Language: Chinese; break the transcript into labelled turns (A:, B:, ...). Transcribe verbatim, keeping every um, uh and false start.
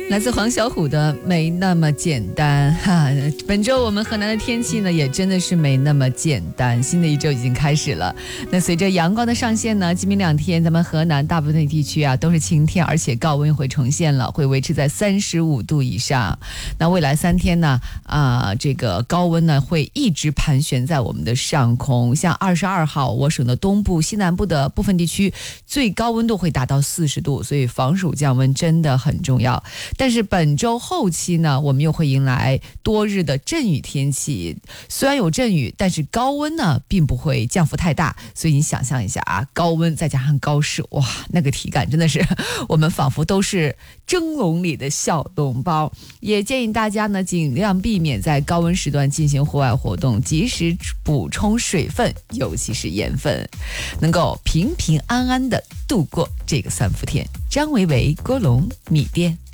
A: 来自黄小琥的没那么简单哈。本周我们河南的天气呢也真的是没那么简单，新的一周已经开始了。那随着阳光的上线呢，今明两天咱们河南大部分地区啊都是晴天，而且高温会重现了，会维持在三十五度以上。那未来三天呢啊、呃，这个高温呢会一直盘旋在我们的上空，像二十二号我省的东部西南部的部分地区最高温度会达到四十度，所以防暑降温真的很重要。但是本周后期呢，我们又会迎来多日的阵雨天气，虽然有阵雨，但是高温呢并不会降幅太大，所以你想象一下啊，高温再加上高湿，哇，那个体感真的是我们仿佛都是蒸笼里的小笼包。也建议大家呢尽量避免在高温时段进行户外活动，及时补充水分，尤其是盐分，能够平平安安的度过这个三伏天。张维维、郭龙、米店。